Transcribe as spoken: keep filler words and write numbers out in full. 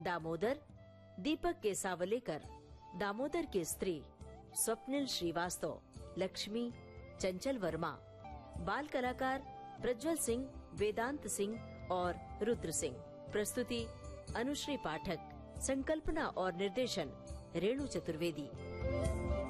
दामोदर दीपक केसावलेकर, दामोदर की स्त्री स्वप्निल श्रीवास्तव, लक्ष्मी चंचल वर्मा, बाल कलाकार प्रज्वल सिंह, वेदांत सिंह और रुद्र सिंह। प्रस्तुति अनुश्री पाठक, संकल्पना और निर्देशन रेणु चतुर्वेदी।